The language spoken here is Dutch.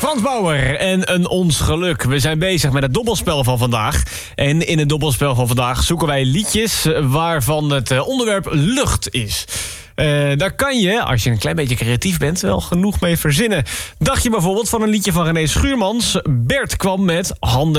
Frans Bauer en een Ons Geluk. We zijn bezig met het dobbelspel van vandaag. En in het dobbelspel van vandaag zoeken wij liedjes waarvan het onderwerp lucht is. Daar kan je, als je een klein beetje creatief bent, wel genoeg mee verzinnen. Dacht je bijvoorbeeld van een liedje van René Schuurmans? Bert kwam met Handen